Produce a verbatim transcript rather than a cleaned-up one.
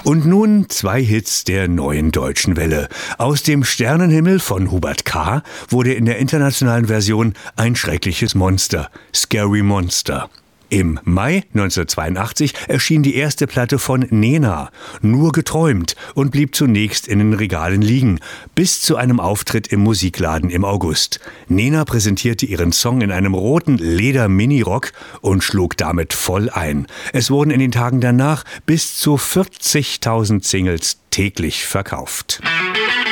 Und nun zwei Hits der neuen deutschen Welle. Aus dem Sternenhimmel von Hubert K. wurde in der internationalen Version Ein schreckliches Monster, Scary Monster. Im Mai neunzehnhundertzweiundachtzig erschien die erste Platte von Nena, Nur geträumt, und blieb zunächst in den Regalen liegen, bis zu einem Auftritt im Musikladen im August. Nena präsentierte ihren Song in einem roten Leder-Minirock und schlug damit voll ein. Es wurden in den Tagen danach bis zu vierzigtausend Singles täglich verkauft.